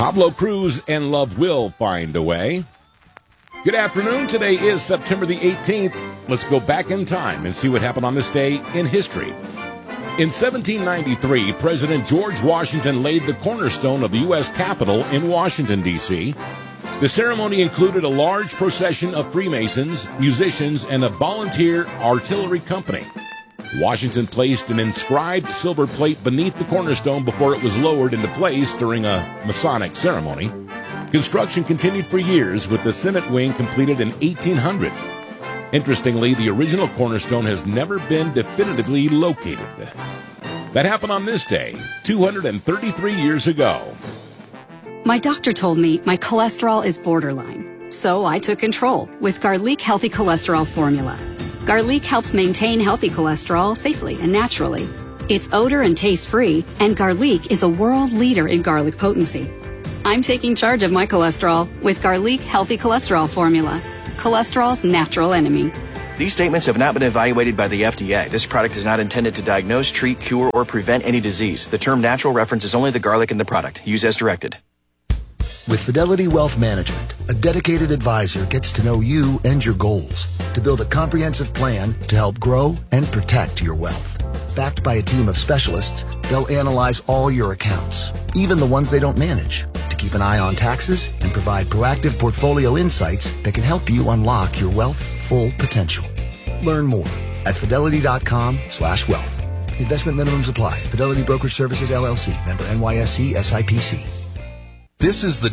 Pablo Cruz and Love Will Find a Way. Good afternoon. Today is September the 18th. Let's go back in time and see what happened on this day in history. In 1793, President George Washington laid the cornerstone of the U.S. Capitol in Washington, D.C. The ceremony included a large procession of Freemasons, musicians, and a volunteer artillery company. Washington placed an inscribed silver plate beneath the cornerstone before it was lowered into place during a Masonic ceremony. Construction continued for years, with the Senate wing completed in 1800. Interestingly, the original cornerstone has never been definitively located. That happened on this day, 233 years ago. My doctor told me my cholesterol is borderline, so I took control with Garlic Healthy Cholesterol Formula. Garlic helps maintain healthy cholesterol safely and naturally. It's odor and taste-free, and Garlic is a world leader in garlic potency. I'm taking charge of my cholesterol with Garlic Healthy Cholesterol Formula, cholesterol's natural enemy. These statements have not been evaluated by the FDA. This product is not intended to diagnose, treat, cure, or prevent any disease. The term natural references only the garlic in the product. Use as directed. With Fidelity Wealth Management, a dedicated advisor gets to know you and your goals to build a comprehensive plan to help grow and protect your wealth. Backed by a team of specialists, they'll analyze all your accounts, even the ones they don't manage, to keep an eye on taxes and provide proactive portfolio insights that can help you unlock your wealth's full potential. Learn more at fidelity.com/wealth. Investment minimums apply. Fidelity Brokerage Services, LLC. Member NYSE SIPC. This is the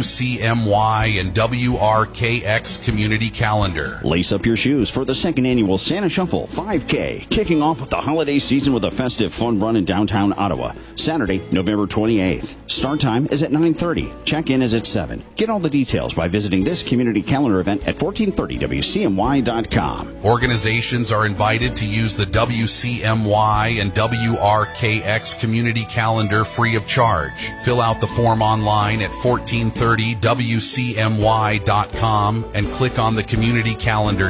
WCMY and WRKX Community Calendar. Lace up your shoes for the second annual Santa Shuffle 5K, kicking off with the holiday season with a festive fun run in downtown Ottawa. Saturday, November 28th. Start time is at 9:30. Check-in is at 7. Get all the details by visiting this community calendar event at 1430WCMY.com. Organizations are invited to use the WCMY and WRKX Community Calendar free of charge. Fill out the form online at 1430WCMY.com and click on the community calendar